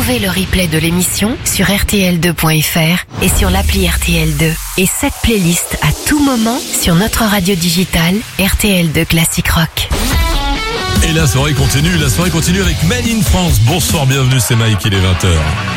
Retrouvez le replay de l'émission sur rtl2.fr et sur l'appli RTL2. Et cette playlist à tout moment sur notre radio digitale RTL2 Classic Rock. Et la soirée continue avec Men in France. Bonsoir, bienvenue, c'est Mike, il est 20h.